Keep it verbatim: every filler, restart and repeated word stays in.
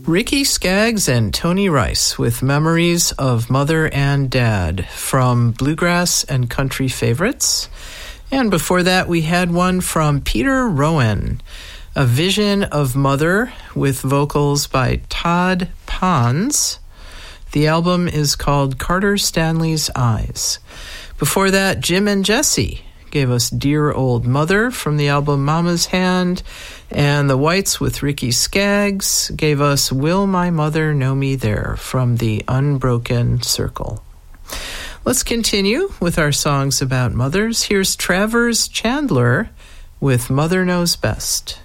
Ricky Skaggs and Tony Rice with Memories of Mother and Dad from Bluegrass and Country Favorites. And before that, we had one from Peter Rowan, A Vision of Mother, with vocals by Todd Pons. The album is called Carter Stanley's Eyes. Before that, Jim and Jesse gave us Dear Old Mother from the album Mama's Hand, and the Whites with Ricky Skaggs gave us Will My Mother Know Me There from the Unbroken Circle. Let's continue with our songs about mothers. Here's Travers Chandler with Mother Knows Best.